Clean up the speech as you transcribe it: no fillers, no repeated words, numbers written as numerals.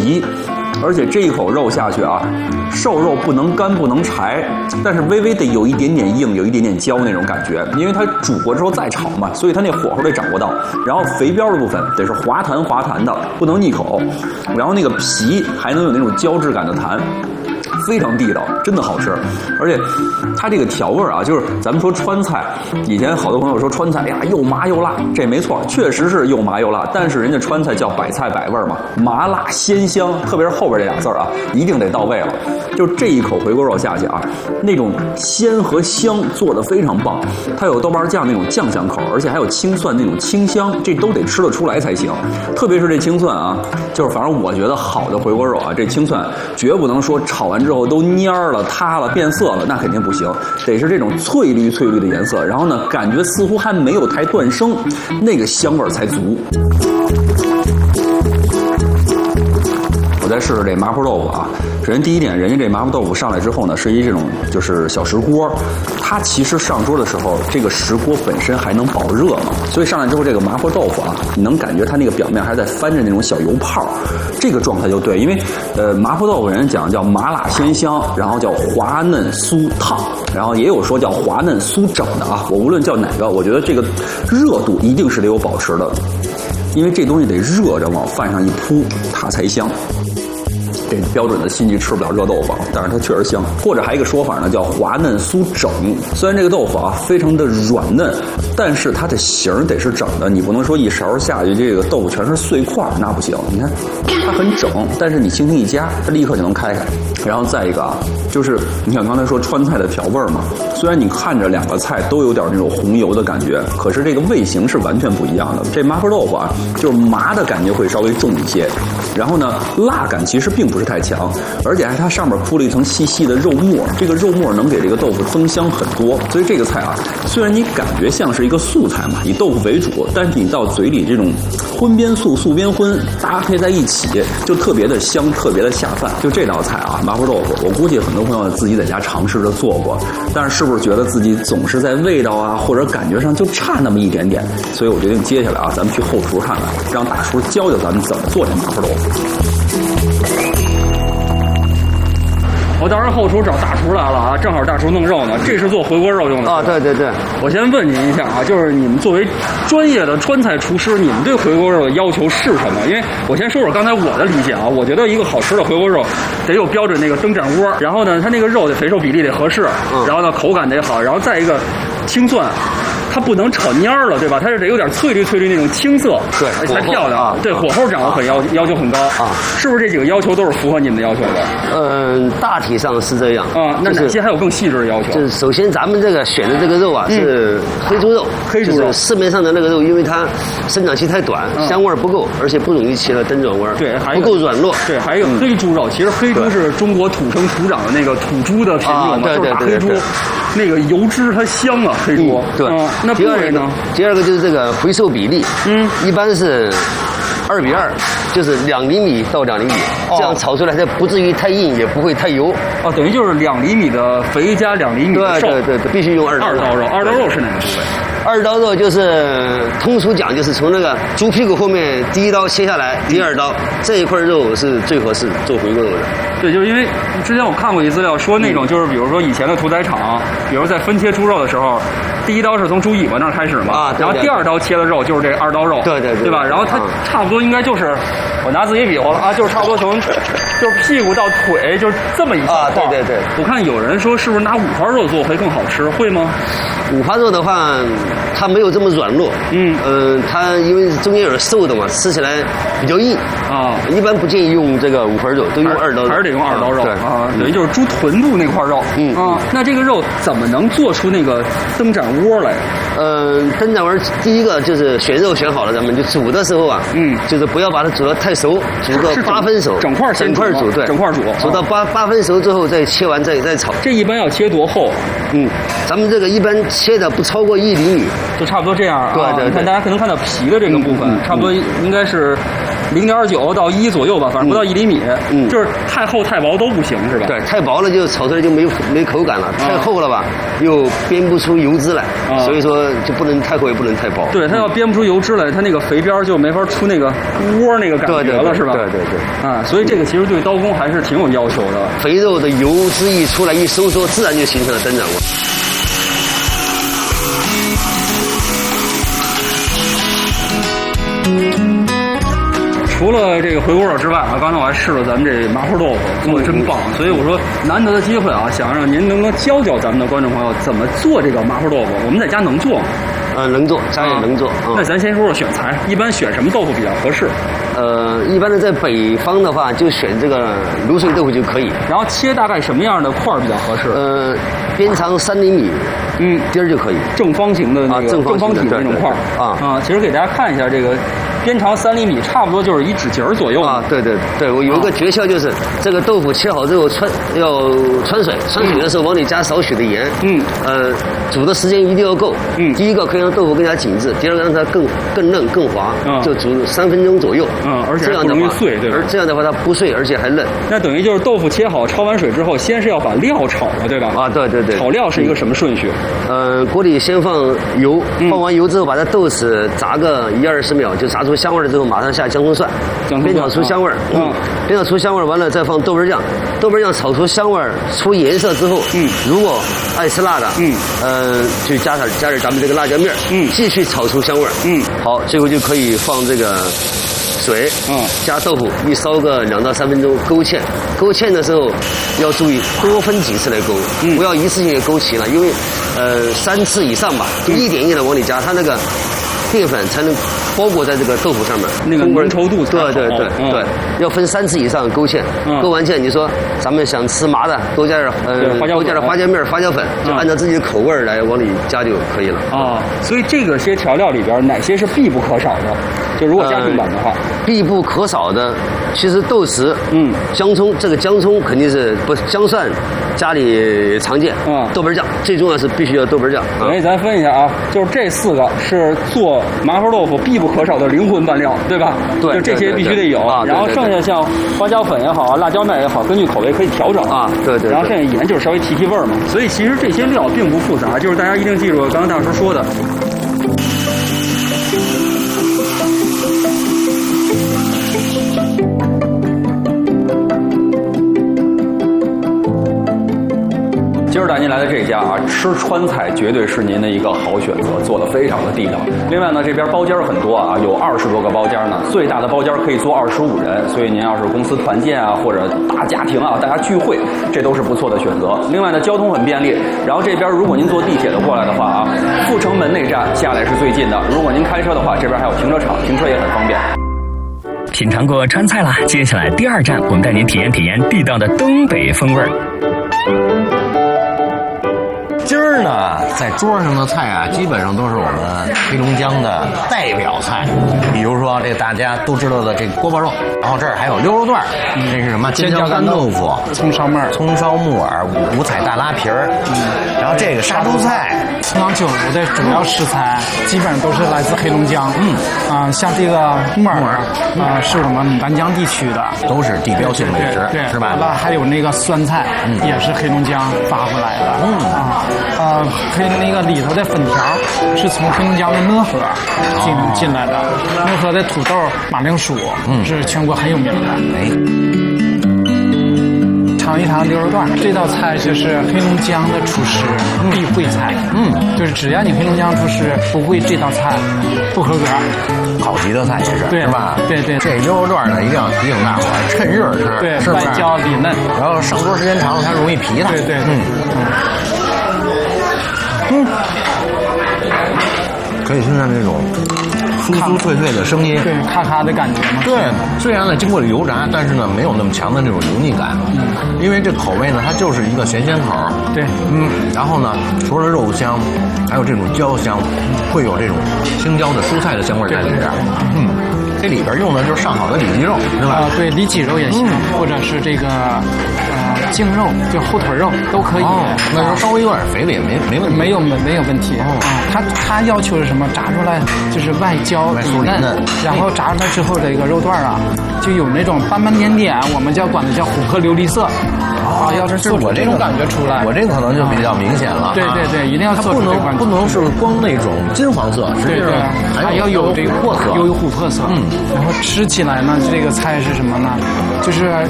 皮。而且这一口肉下去啊，瘦肉不能干不能柴，但是微微的有一点点硬，有一点点焦那种感觉，因为它煮过之后再炒嘛，所以它那火候得掌握到。然后肥膘的部分得是滑弹滑弹的，不能腻口，然后那个皮还能有那种胶质感的弹。非常地道，真的好吃，而且它这个调味啊，就是咱们说川菜，以前好多朋友说川菜呀又麻又辣，这没错，确实是又麻又辣，但是人家川菜叫百菜百味嘛，麻辣鲜香，特别是后边这俩字啊，一定得到位了。就这一口回锅肉下去啊，那种鲜和香做得非常棒，它有豆瓣酱那种酱香口，而且还有青蒜那种清香，这都得吃得出来才行。特别是这青蒜啊，就是反正我觉得好的回锅肉啊，这青蒜绝不能说炒完之后都蔫了、塌了、变色了，那肯定不行，得是这种翠绿翠绿的颜色，然后呢，感觉似乎还没有太断生，那个香味才足。我再试试这麻婆豆腐啊。首先第一点，人家这麻婆豆腐上来之后呢，是一这种就是小石锅，它其实上桌的时候，这个石锅本身还能保热嘛，所以上来之后这个麻婆豆腐啊，你能感觉它那个表面还在翻着那种小油泡，这个状态就对，因为麻婆豆腐人家讲叫麻辣鲜香，然后叫滑嫩酥烫，然后也有说叫滑嫩酥整的啊，我无论叫哪个，我觉得这个热度一定是得有保持的，因为这东西得热着往饭上一铺，它才香。这标准的心急吃不了热豆腐，但是它确实香。或者还有一个说法呢，叫滑嫩酥整。虽然这个豆腐啊非常的软嫩，但是它的形得是整的，你不能说一勺下去这个豆腐全是碎块，那不行。你看它很整，但是你轻轻一夹，它立刻就能开开。然后再一个啊，就是你想刚才说川菜的调味嘛，虽然你看着两个菜都有点那种红油的感觉，可是这个味型是完全不一样的。这麻婆豆腐啊，就是麻的感觉会稍微重一些，然后呢，辣感其实并不是太强，而且它上面铺了一层细细的肉末，这个肉末能给这个豆腐增香很多。所以这个菜啊，虽然你感觉像是一个素菜嘛，以豆腐为主，但是你到嘴里这种荤边素、素边荤搭配在一起，就特别的香，特别的下饭。就这道菜啊，麻婆豆腐，我估计很多朋友自己在家尝试着做过，但是是不是觉得自己总是在味道啊或者感觉上就差那么一点点？所以我决定接下来啊，咱们去后厨看看，让大厨教教咱们怎么做这麻婆豆腐。 我当时后厨找大厨来了啊，正好大厨弄肉呢，这是做回锅肉用的啊。对对对， 我先问您一下啊，就是你们作为专业的川菜厨师，你们对回锅肉的要求是什么？因为我先说说刚才我的理解啊，我觉得一个好吃的回锅肉得有标准那个灯盏窝，然后呢，它那个肉的肥瘦比例得合适，然后呢口感得好，然后再一个青蒜。它不能炒蔫了，对吧？它是得有点翠绿翠绿那种青色， 对， 才漂亮啊。对，火候掌握很要求很高啊。是不是这几个要求都是符合你们的要求的？ 大体上是这样啊。那哪些还有更细致的要求？ 就是首先咱们这个选的这个肉啊是黑猪肉， 黑猪肉市面上的那个肉，因为它生长期太短，香味不够，而且不容易起了灯转味， 对，还不够软糯。 对，还有一个黑猪肉，其实黑猪是中国土生土长的那个土猪的品种嘛，就是黑猪，那个油脂它香啊，黑猪。 对。 那部位呢？ 第二个就是这个回收比例，一般是2:2，就是2厘米到2厘米，这样炒出来它不至于太硬，也不会太油。 哦，等于就是2厘米的肥加2厘米的瘦。 对，必须用二刀肉。二刀肉是哪个部位？ 二刀肉就是通俗讲，就是从那个猪屁股后面第一刀切下来，第二刀这一块肉是最合适做回锅肉的。 对，就是因为之前我看过一资料说那种就是比如说以前的屠宰场，比如在分切猪肉的时候，第一刀是从猪尾巴那儿开始嘛，然后第二刀切的肉就是这二刀肉，对吧？然后它差不多应该就是我拿自己比划了啊，就是差不多从就是屁股到腿就是这么一小块。 对。 我看有人说是不是拿五花肉做会更好吃，会吗？ 五花肉的话，它没有这么软糯，它因为中间有瘦的嘛，吃起来比较硬啊。一般不建议用这个五花肉，都用二刀肉， 还是得用二刀肉啊。等于就是猪臀部那块肉，那这个肉怎么能做出那个灯盏窝来？ 灯盏窝第一个就是选肉选好了，咱们就煮的时候啊，就是不要把它煮得太熟，煮个8分熟， 整块煮，对，整块煮， 煮到8分熟之后再切完再炒。 这一般要切多厚？ 咱们这个一般切的不超过1厘米， 就差不多这样啊。 对。 看大家可能看到皮的这个部分，差不多应该是 0.29到1左右吧，反正不到1厘米。就是太厚太薄都不行是吧？ 对，太薄了就炒出来就没口感了，太厚了吧又煸不出油脂来，所以说就不能太厚也不能太薄。 对，它要煸不出油脂来，它那个肥边就没法出那个窝那个感觉了，是吧？ 对。 所以这个其实对刀工还是挺有要求的。 肥肉的油脂一出来一收缩，自然就形成了灯盏窝。 除了这个回锅肉之外啊，刚才我还试了咱们这麻婆豆腐，做的真棒。所以我说难得的机会啊，想让您能够教教咱们的观众朋友怎么做这个麻婆豆腐。我们在家能做吗？ 能做，家也能做。 那咱先说说选材，一般选什么豆腐比较合适？ 一般的在北方的话，就选这个卤水豆腐就可以。 然后切大概什么样的块比较合适？ 边长3厘米，底儿就可以。 正方形的那个正方体的那种块其实给大家看一下这个。边长3厘米，差不多就是1指节左右啊。对，我有一个诀窍，就是这个豆腐切好之后要穿水的时候往里加少许的盐。煮的时间一定要够。第一个可以让豆腐更加紧致，第二个让它更嫩更滑。就煮3分钟左右。 而且不容易碎，对吧？ 而这样的话它不碎，而且还嫩。 那等于就是豆腐切好，焯完水之后，先是要把料炒了，对吧？ 对。 炒料是一个什么顺序？ 锅里先放油，放完油之后把它豆豉炸个10-20秒，就炸出香味了之后，马上下姜葱蒜，煸炒出香味。煸炒出香味完了再放豆瓣酱，豆瓣酱炒出香味出颜色之后，如果爱吃辣的，就加点咱们这个辣椒面，继续炒出香味。好，最后就可以放这个水，加豆腐，一烧个2到3分钟，勾芡。勾芡的时候要注意多分几次来勾，不要一次性勾齐了，因为3次以上吧，就一点一点的往里加，它那个淀粉才能包裹在这个豆腐上面， 那个浓稠度才好。 对，要分3次以上勾芡。勾完芡，你说咱们想吃麻的，多加点花椒面、花椒粉，就按照自己的口味来往里加就可以了。 所以这个些调料里边哪些是必不可少的？就如果家庭版的话， 必不可少的，其实豆豉、姜葱，这个姜葱肯定是不姜蒜家里常见。豆瓣酱最重要是必须要豆瓣酱。 咱分一下啊，就是这4个是做麻婆豆腐必不可少的灵魂拌料，对吧？ 对， 就这些必须得有。然后剩下像花椒粉也好，辣椒面也好，根据口味可以调整对。 然后剩下盐就是稍微提味嘛。所以其实这些料并不复杂，就是大家一定记住刚刚大师说的。今儿带您来的这家啊，吃川菜绝对是您的一个好选择，做的非常的地道。另外呢，这边包间很多啊，有20多个包间呢，最大的包间可以坐25人，所以您要是公司团建啊，或者大家庭啊，大家聚会，这都是不错的选择。另外呢，交通很便利，然后这边如果您坐地铁的过来的话啊，阜成门内站下来是最近的。如果您开车的话，这边还有停车场，停车也很方便。 品尝过川菜啦，接下来第2站，我们带您体验体验地道的东北风味儿。 今儿呢，在桌上的菜啊，基本上都是我们黑龙江的代表菜，比如说这大家都知道的这个锅巴肉，然后这儿还有溜肉段，这是什么尖椒干豆腐、 葱烧木耳、 五彩大拉皮儿，然后这个杀猪菜。 松阳酒楼的主要食材基本上都是来自黑龙江，像这个木耳是我们南疆地区的， 都是地标性美食， 对， 是吧？ 完了还有那个酸菜，也是黑龙江发回来的，那个里头的粉条是从黑龙江的讷河进来的，讷河的土豆、马铃薯是全国很有名的。尝一尝溜肉段，这道菜就是黑龙江的厨师必会菜。就是只要你黑龙江厨师不会这道菜，不合格。 好级的菜也是， 对吧？ 对。 这溜肉段呢，一定大伙趁热吃， 对， 是不是？ 外焦里嫩， 然后上桌时间长了，它容易皮它。 对。 可以听到那种酥酥脆脆的声音， 对，咔咔的感觉嘛。 对，虽然呢经过了油炸，但是呢没有那么强的那种油腻感。因为这口味呢，它就是一个咸鲜口。 对， 然后呢，除了肉香，还有这种椒香，会有这种青椒的蔬菜的香味在里边。这里边用的就是上好的里脊肉，是吧？ 对，里脊肉也行，或者是这个颈肉，就后腿肉都可以。 那时候稍微有点肥的也没问题。 没有问题啊。他要求是什么？炸出来就是外焦里嫩，然后炸出来之后这个肉段啊，就有那种斑斑点点，我们管它叫琥珀琉璃色。要做出这种感觉出来。 我这个可能就比较明显了。 对，一定要做出这个不能是光那种金黄色，实际上还要有这个琥珀色。 有琥珀色。然后吃起来呢，这个菜是什么呢？就是